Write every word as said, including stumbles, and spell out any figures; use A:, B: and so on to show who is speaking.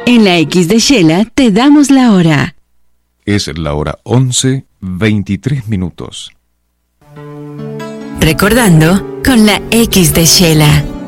A: En la X de Shela te damos la hora.
B: Es la hora once, veintitrés minutos.
A: Recordando con la X de Shela.